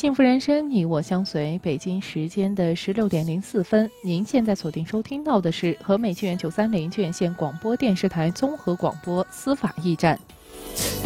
幸福人生，你我相随。北京时间的16:04，您现在锁定收听到的是和美剧院930剧院线广播电视台综合广播司法驿站。